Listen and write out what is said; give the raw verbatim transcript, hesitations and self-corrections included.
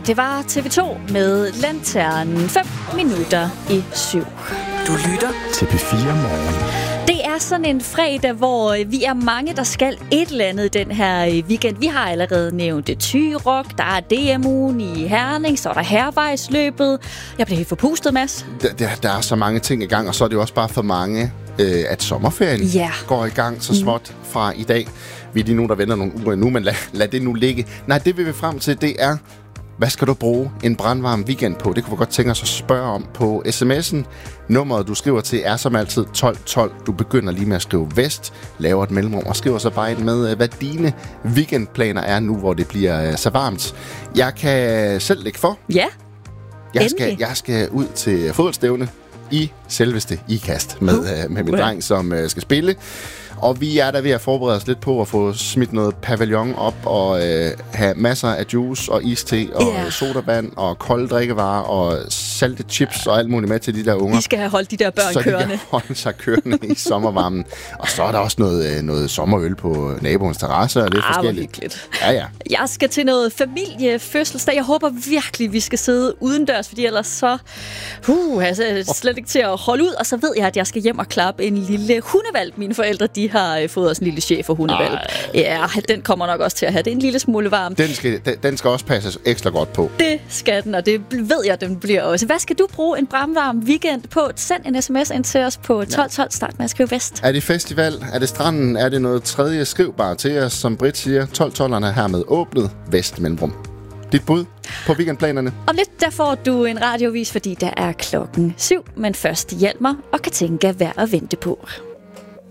det var T V to med Lanternen fem minutter i syv. Du lytter til P fire Morgen. Det er sådan en fredag, hvor vi er mange, der skal et eller andet den her weekend. Vi har allerede nævnt Thyrock, der er D M U'en i Herning, så er der Hærvejsløbet. Jeg bliver helt forpustet, Mads. Der, der, der er så mange ting i gang, og så er det jo også bare for mange, øh, at sommerferien yeah. går i gang så småt fra i dag. Vi er lige nu, der venter nogle uger nu, men lad, lad det nu ligge. Nej, det vil vi frem til, det er, hvad skal du bruge en brandvarm weekend på? Det kunne vi godt tænke os at spørge om på sms'en. Nummeret, du skriver til, er som altid tolv tolv. Du begynder lige med at skrive vest, laver et mellemrum og skriver så bare ind med, hvad dine weekendplaner er nu, hvor det bliver så varmt. Jeg kan selv lægge for. Ja, jeg skal, jeg skal ud til fodboldstævne i selveste ikast med, uh. med min dreng, som uh, skal spille. Og vi er der ved at forberede os lidt på at få smidt noget pavillon op og øh, have masser af juice og iste og yeah. sodavand og kolde drikkevarer og salte chips og alt muligt med til de der unger. De skal have holdt de der børn så kørende. Så de kan holde sig kørende i sommervarmen. Og så er der også noget, noget sommerøl på naboens terrasse og lidt ah, forskelligt. Hyggeligt. Ja, ja. Jeg skal til noget familiefødselsdag. Jeg håber virkelig, vi skal sidde udendørs, fordi ellers så uh, altså, er det slet ikke til at holde ud. Og så ved jeg, at jeg skal hjem og klappe en lille hundevalg. Mine forældre, de har fået os en lille chef for hundevalg. Ja, den kommer nok også til at have det en lille smule varm. Den skal, den, den skal også passes ekstra godt på. Det skal den, og det ved jeg, den bliver også. Hvad skal du bruge en brandvarm weekend på? Send en sms ind til os på tolv tolv. Start med at skrive vest. Er det festival? Er det stranden? Er det noget tredje? Skriv bare til os, som Britt siger. tolv tolverne er hermed åbnet. Vest mellemrum. Dit bud på weekendplanerne. Om lidt, der får du en radiovis, fordi der er klokken syv. Men først hjælp mig og kan tænke, hvad at vente på.